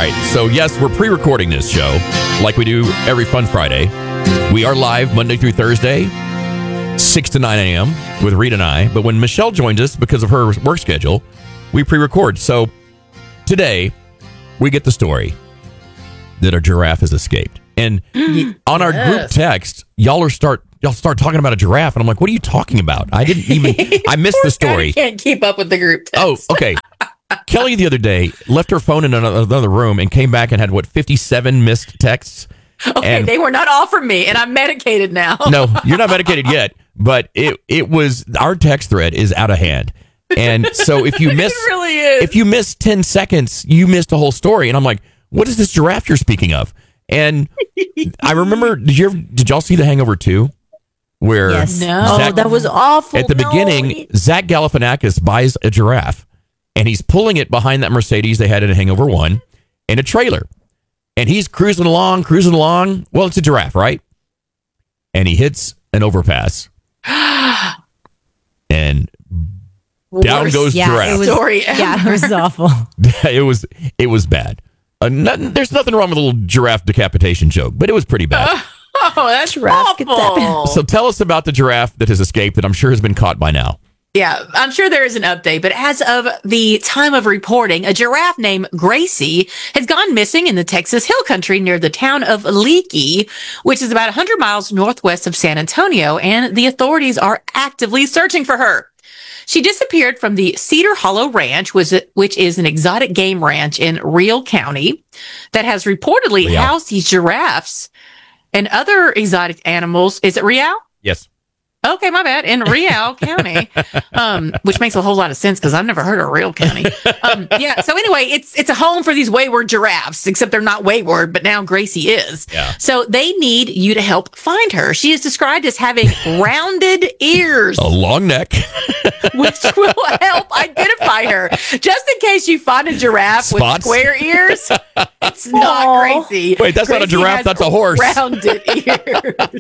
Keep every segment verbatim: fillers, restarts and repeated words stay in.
right. So, yes, we're pre-recording this show like we do every Fun Friday. We are live Monday through Thursday, six to nine a.m. with Reed and I. But when Michelle joins us because of her work schedule, we pre-record. So today, we get the story that a giraffe has escaped. And on our yes. group text, y'all are start y'all start talking about a giraffe, and I'm like, "What are you talking about?" I didn't even. I missed the story. I can't keep up with the group text. Oh, okay. Kelly the other day left her phone in another, another room and came back and had what fifty-seven missed texts. Okay, and they were not all from me, and I'm medicated now. No, you're not medicated yet, but it it was our text thread is out of hand. And so if you miss it really is. if you miss ten seconds, you missed the whole story. And I'm like, what is this giraffe you're speaking of? And I remember, did you ever, did y'all see The Hangover two? Where Yes. No. Oh, that was awful. at the No. beginning, Zach Galifianakis buys a giraffe, and he's pulling it behind that Mercedes they had in Hangover one in a trailer. And he's cruising along, cruising along. Well, it's a giraffe, right? And he hits an overpass. And down Worst goes Yeah, giraffe. it was, story yeah, ever. it was awful. it was it was bad. Uh, nothing, there's nothing wrong with a little giraffe decapitation joke, but it was pretty bad. Oh, that's Giraffe gets awful. So tell us about the giraffe that has escaped that I'm sure has been caught by now. Yeah, I'm sure there is an update, but as of the time of reporting, a giraffe named Gracie has gone missing in the Texas Hill Country near the town of Leakey, which is about one hundred miles northwest of San Antonio, and the authorities are actively searching for her. She disappeared from the Cedar Hollow Ranch, which is an exotic game ranch in Real County that has reportedly Real. housed these giraffes and other exotic animals. Is it Real? Yes. Okay, my bad. In Real County, um, which makes a whole lot of sense because I've never heard of Real County. Um, yeah. So anyway, it's it's a home for these wayward giraffes, except they're not wayward, but now Gracie is. Yeah. So they need you to help find her. She is described as having rounded ears, A long neck. which will help identify her. Just in case you find a giraffe Spots? with square ears, it's not Aw. Gracie. Wait, that's not a Gracie giraffe, has that's a horse. Rounded ears.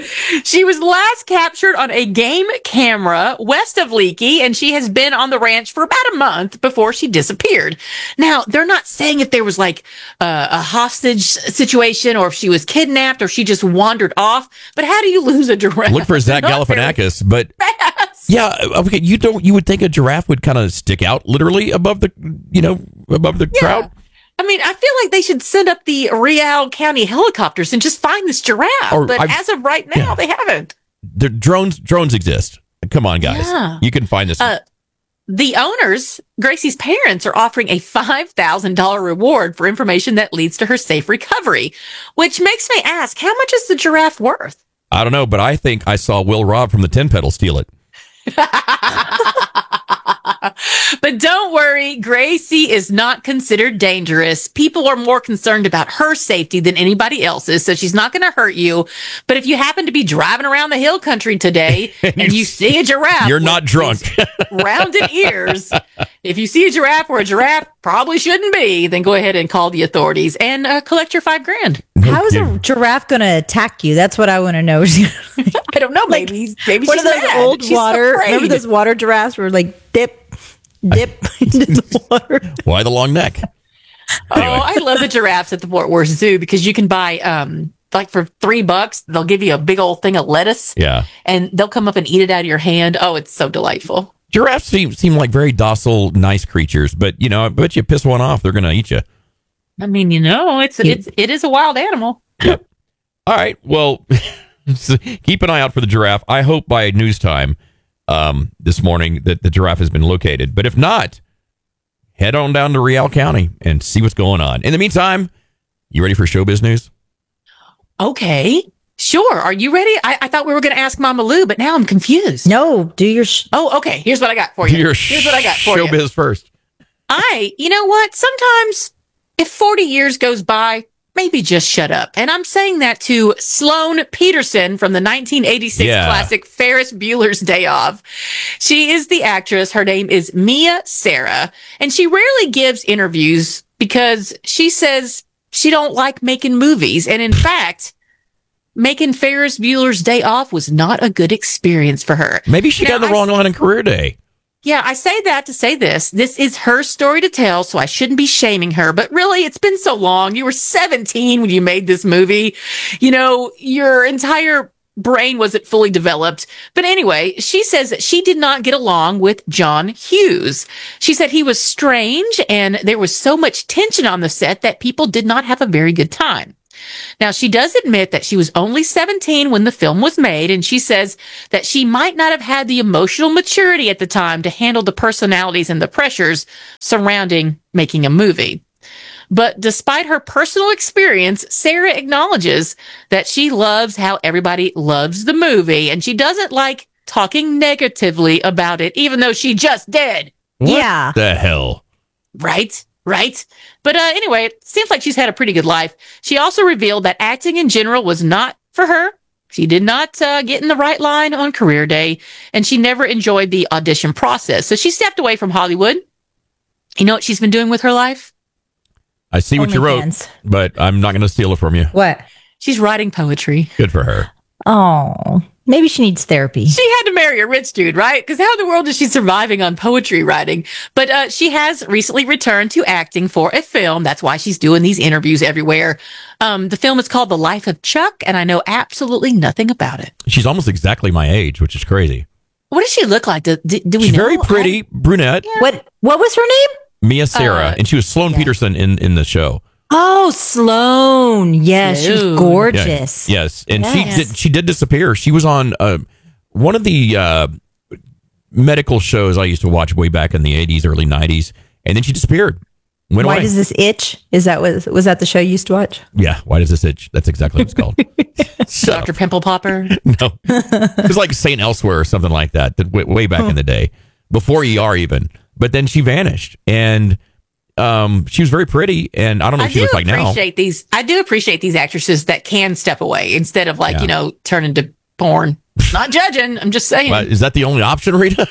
She was last captured on a game camera west of Leakey, and she has been on the ranch for about a month before she disappeared. Now, they're not saying if there was like uh, a hostage situation or if she was kidnapped or she just wandered off, but how do you lose a giraffe? Look for Zach Not very Galifianakis, but fast. yeah, okay. You don't. You would think a giraffe would kind of stick out, literally above the, you know, above the Yeah. crowd. I mean, I feel like they should send up the Real County helicopters and just find this giraffe. Or but I've- as of right now, yeah. they haven't. The drones drones exist. Come on, guys. Yeah. You can find this. Uh, The owners, Gracie's parents, are offering a five thousand dollars reward for information that leads to her safe recovery, which makes me ask, how much is the giraffe worth? I don't know, but I think I saw Will Robb from the Ten Pedal steal it. But don't worry, Gracie is not considered dangerous. People are more concerned about her safety than anybody else's, so she's not going to hurt you. But if you happen to be driving around the hill country today and, you you see a giraffe, You're with not drunk. these rounded ears, if you see a giraffe where a giraffe probably shouldn't be, then go ahead and call the authorities and uh, collect your five grand. How is a kidding. giraffe going to attack you? That's what I want to know. I don't know. Maybe, he's- maybe One she's of those mad. old She's water. afraid. Remember those water giraffes were like dip, dip into the water. Why the long neck? Oh, I love the giraffes at the Fort Worth Zoo because you can buy, um, like for three bucks, they'll give you a big old thing of lettuce Yeah. and they'll come up and eat it out of your hand. Oh, it's so delightful. Giraffes seem seem like very docile, nice creatures, but you know, I bet you piss one off, they're going to eat you. I mean, you know, it's it's it is a wild animal. Yep. All right. Well, keep an eye out for the giraffe. I hope by news time um, this morning that the giraffe has been located. But if not, head on down to Real County and see what's going on. In the meantime, you ready for showbiz news? Okay, sure. Are you ready? I, I thought we were going to ask Mama Lou, but now I'm confused. No, do your. Sh- Oh, okay. Here's what I got for you. Your Here's what I got for showbiz you. first. I, you know what? Sometimes if forty years goes by, maybe just shut up. And I'm saying that to Sloane Peterson from the nineteen eighty-six Yeah. classic Ferris Bueller's Day Off. She is the actress. Her name is Mia Sara, and she rarely gives interviews because she says she don't like making movies. And in fact, making Ferris Bueller's Day Off was not a good experience for her. Maybe she Now, got the I- wrong line in Career Day. Yeah, I say that to say this. This is her story to tell, so I shouldn't be shaming her. But really, it's been so long. You were seventeen when you made this movie. You know, your entire brain wasn't fully developed. But anyway, she says that she did not get along with John Hughes. She said he was strange and there was so much tension on the set that people did not have a very good time. Now, she does admit that she was only seventeen when the film was made, and she says that she might not have had the emotional maturity at the time to handle the personalities and the pressures surrounding making a movie. But despite her personal experience, Sarah acknowledges that she loves how everybody loves the movie, and she doesn't like talking negatively about it, even though she just did. What Yeah. the hell? Right? Right? But uh, anyway, it seems like she's had a pretty good life. She also revealed that acting in general was not for her. She did not uh, get in the right line on career day, and she never enjoyed the audition process. So she stepped away from Hollywood. You know what she's been doing with her life? I see what you wrote, OnlyFans. but I'm not going to steal it from you. What? She's writing poetry. Good for her. Oh, maybe she needs therapy. She had to marry a rich dude, right? Because how in the world is she surviving on poetry writing? But uh, she has recently returned to acting for a film. That's why she's doing these interviews everywhere. Um, the film is called The Life of Chuck, and I know absolutely nothing about it. She's almost exactly my age, which is crazy. What does she look like? Do, do, do we She's know? very pretty, brunette, What? What was her name? Mia Sarah, Uh, and she was Sloane yeah. Peterson in, in the show. Oh, Sloane. Yes, she's Sloane. Yeah, gorgeous. yes, and Yes. she did, she did disappear. She was on uh, one of the uh, medical shows I used to watch way back in the eighties, early nineties, and then she disappeared. Went Why away. does this itch? Is that was was that the show you used to watch? Yeah, why does this itch? That's exactly what it's called. So, Doctor Pimple Popper? no, it was like Saint Elsewhere or something like that. That way, way back in the day, before E R even. But then she vanished, and um, she was very pretty, and I don't know I what she do looks like now. appreciate these. I do appreciate these actresses that can step away instead of like, Yeah. you know, turn into porn. Not judging. I'm just saying. But is that the only option, Rita?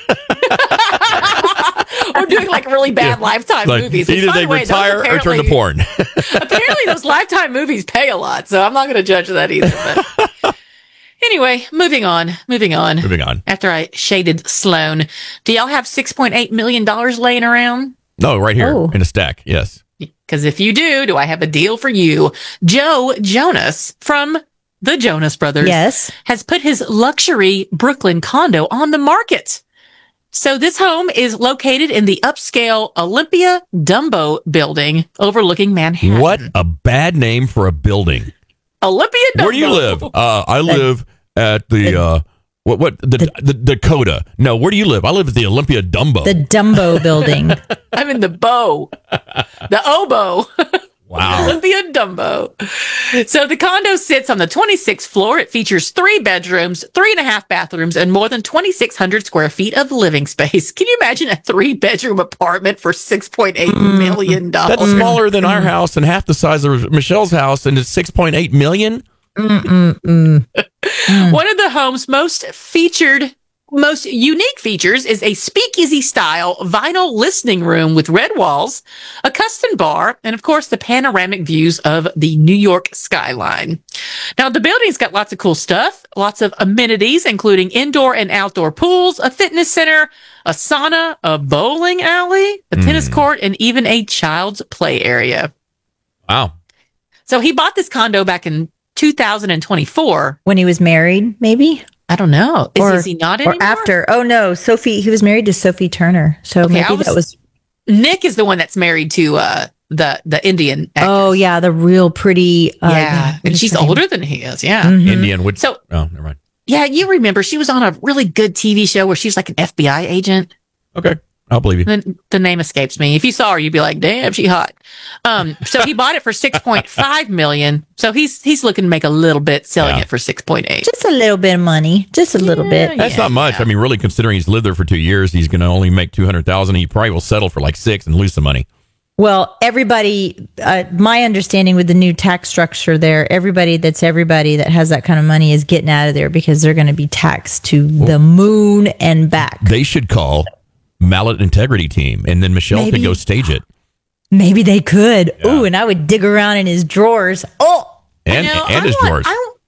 Or doing like really bad Lifetime Like, movies. which, either by they the way, those retire or turn to apparently- porn. Apparently, those Lifetime movies pay a lot, so I'm not going to judge that either. But anyway, moving on. Moving on. Moving on. After I shaded Sloan, do y'all have six point eight million dollars laying around? No, right here Oh. in a stack. Yes. Because if you do, do I have a deal for you? Joe Jonas from the Jonas Brothers Yes. has put his luxury Brooklyn condo on the market. So this home is located in the upscale Olympia Dumbo building overlooking Manhattan. What a bad name for a building. Olympia Dumbo. Where do you live? Uh, I live at the uh, what? What the, the Dakota? No, where do you live? I live at the Olympia Dumbo. The Dumbo building. I'm in the bow. The oboe. Wow. Olympia Dumbo. So the condo sits on the twenty-sixth floor. It features three bedrooms, three and a half bathrooms, and more than twenty-six hundred square feet of living space. Can you imagine a three bedroom apartment for six point eight million dollars? That's smaller than our house and half the size of Michelle's house, and it's six point eight million. One of the home's most featured, most unique features is a speakeasy style vinyl listening room with red walls, a custom bar, and of course the panoramic views of the New York skyline. Now the building's got lots of cool stuff, lots of amenities, including indoor and outdoor pools, a fitness center, a sauna, a bowling alley, a tennis court, and even a child's play area. Wow. So he bought this condo back in two thousand twenty-four. When he was married, maybe? I don't know. Is, Or- is he not Or anymore? after. Oh no, Sophie, he was married to Sophie Turner. So Okay, I maybe was- that was Nick is the one that's married to uh, the the Indian. Actress. Oh yeah, the real pretty uh, yeah, what and is she's her name? older than he is. Yeah, Mhm. Indian would. So- oh, never mind. yeah. You remember she was on a really good T V show where she's like an F B I agent. Okay, I'll believe you. The, the name escapes me. If you saw her, you'd be like, "Damn, she hot." Um, so he bought it for six point five million. So he's he's looking to make a little bit selling Yeah. it for six point eight. Just a little bit of money. Just a little bit. That's Yeah, not much. yeah. I mean, really, considering he's lived there for two years, he's going to only make two hundred thousand. He probably will settle for like six and lose some money. Well, everybody, uh, my understanding with the new tax structure there, everybody that's everybody that has that kind of money is getting out of there because they're going to be taxed to the moon and back. They should call Mallet Integrity Team, and then Michelle Maybe. could go stage it. Maybe they could. Yeah. Ooh, and I would dig around in his drawers. Oh, And You know, and I his want, drawers. I, I want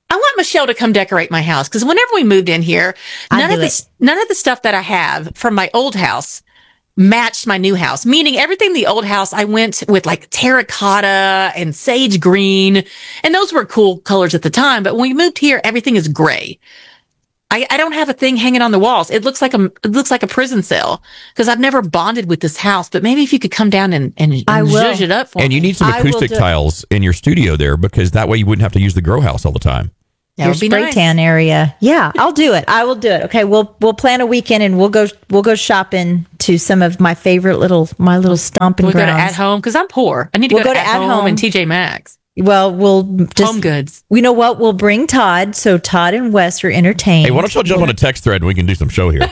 Michelle to come decorate my house because whenever we moved in here, I'd none of do the it. none of the stuff that I have from my old house matched my new house. Meaning everything in the old house, I went with like terracotta and sage green, and those were cool colors at the time. But when we moved here, everything is gray. I, I don't have a thing hanging on the walls. It looks like a it looks like a prison cell because I've never bonded with this house. But maybe if you could come down and and, and I will. zhuzh it up for And me. you need some I will acoustic do it. tiles in your studio there because that way you wouldn't have to use the grow house all the time. That Your would be spray nice. tan area. Yeah, I'll do it. I will do it. Okay, we'll we'll plan a weekend and we'll go we'll go shopping to some of my favorite little my little stomping We'll go to grounds. At Home because I'm poor. I need to We'll go, go to to At, At Home, Home. and T J Maxx. Well, we'll just Home Goods. You know what? We'll bring Todd, so Todd and Wes are entertained. Hey, why don't y'all jump on a text thread and we can do some show here?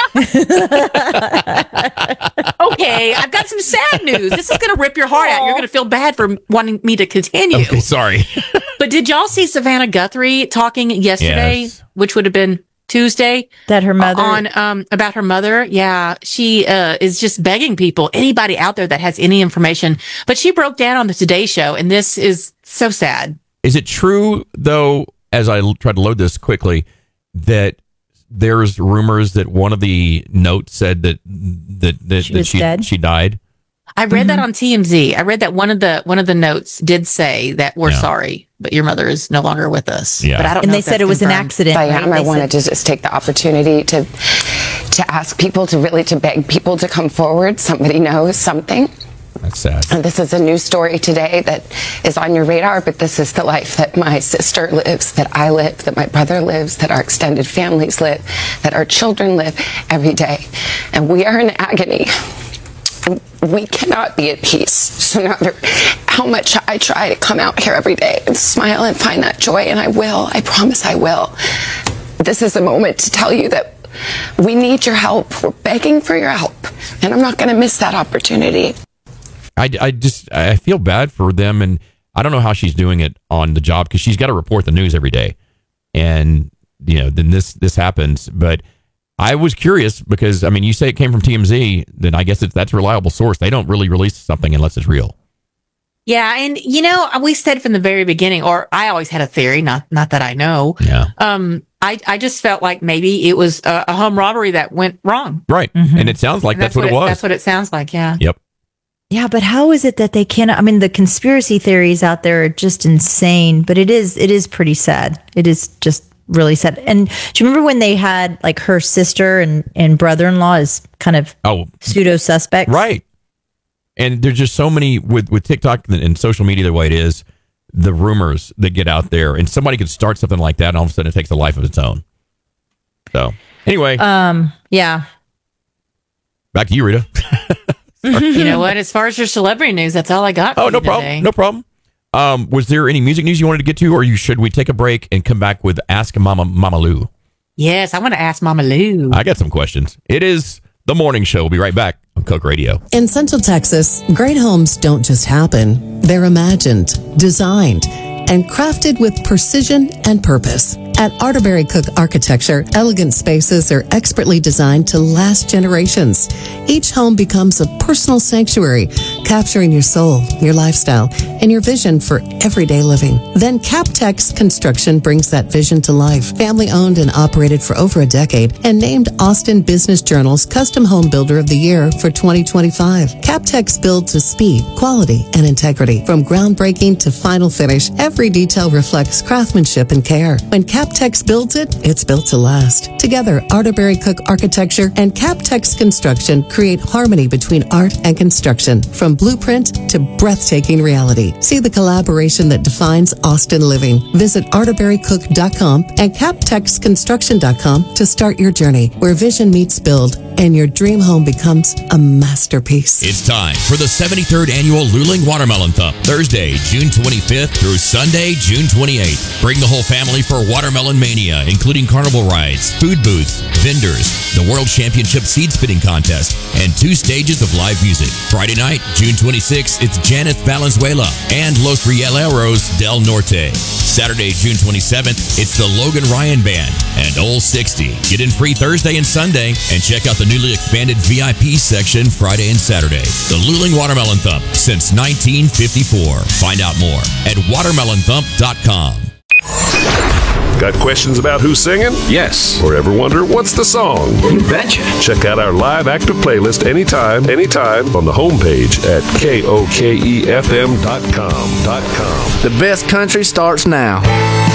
Okay, I've got some sad news. This is going to rip your heart out. You're going to feel bad for wanting me to continue. Okay, sorry. But did y'all see Savannah Guthrie talking yesterday, Yes. which would have been Tuesday? that her mother on um about her mother. Yeah, she uh is just begging people, anybody out there that has any information. But she broke down on the Today Show, and this is so sad. Is it true, though, as I l- tried to load this quickly, that there's rumors that one of the notes said that that, that, She that was she, dead? she died? I read that on T M Z. I read that one of the one of the notes did say that we're Yeah. sorry, but your mother is no longer with us. Yeah. But I don't and know they if said that's it was an confirmed. accident. I right? am. I They wanted said- to just take the opportunity to to ask people to really to beg people to come forward. Somebody knows something. That's sad. And this is a news story today that is on your radar, but this is the life that my sister lives, that I live, that my brother lives, that our extended families live, that our children live every day. And we are in agony. We cannot be at peace. So no matter how much I try to come out here every day and smile and find that joy, and I will, I promise I will. This is a moment to tell you that we need your help. We're begging for your help. And I'm not going to miss that opportunity. I, I just I feel bad for them, and I don't know how she's doing it on the job because she's got to report the news every day, and you know then this this happens. But I was curious because I mean you say it came from T M Z, then I guess it's that's a reliable source. They don't really release something unless it's real. Yeah, and you know, we said from the very beginning, or I always had a theory, not not that I know. Yeah, Um, I I just felt like maybe it was a, a home robbery that went wrong. right. And it sounds like And that's, what it was. That's what it sounds like. Yeah. Yep. Yeah, but how is it that they cannot? I mean, the conspiracy theories out there are just insane. But it is it is pretty sad. It is just really sad. And do you remember when they had like her sister and and brother in law as kind of Oh, pseudo suspects? right. And there's just so many with, with TikTok and, and social media the way it is, the rumors that get out there, and somebody could start something like that, and all of a sudden it takes a life of its own. So anyway, Um. Yeah. back to you, Rita. You know what? As far as your celebrity news, that's all I got. For Oh, you no today. problem. No problem. Um, was there any music news you wanted to get to, or you should we take a break and come back with Ask Mama Mama Lou? Yes, I want to ask Mama Lou. I got some questions. It is the morning show. We'll be right back on Coke Radio. In Central Texas, great homes don't just happen. They're imagined, designed, and crafted with precision and purpose. At Arterberry Cook Architecture, elegant spaces are expertly designed to last generations. Each home becomes a personal sanctuary, capturing your soul, your lifestyle, and your vision for everyday living. Then Captex Construction brings that vision to life. Family owned and operated for over a decade and named Austin Business Journal's Custom Home Builder of the Year for twenty twenty-five. Captex builds with speed, quality, and integrity. From groundbreaking to final finish, every detail reflects craftsmanship and care. When Captex builds it, it's built to last. Together, Arterberry Cook Architecture and Captex Construction create harmony between art and construction, from blueprint to breathtaking reality. See the collaboration that defines Austin living. Visit arterberry cook dot com and captex construction dot com to start your journey, where vision meets build and your dream home becomes a masterpiece. It's time for the seventy-third annual Luling Watermelon Thump, Thursday, June twenty-fifth through Sunday, June twenty-eighth. Bring the whole family for Watermelon Mania, including carnival rides, food booths, vendors, the World Championship seed spitting contest, and two stages of live music. Friday night, June twenty-sixth, it's Janet Valenzuela and Los Rieleros del Norte. Saturday, June twenty-seventh, it's the Logan Ryan Band and Old sixty. Get in free Thursday and Sunday, and check out the newly expanded V I P section Friday and Saturday. The Luling Watermelon Thump since nineteen fifty-four. Find out more at watermelon thump dot com. Got questions about who's singing? Yes. Or ever wonder what's the song? You betcha. Check out our live active playlist anytime, anytime on the homepage at K O K E F M dot com. The best country starts now.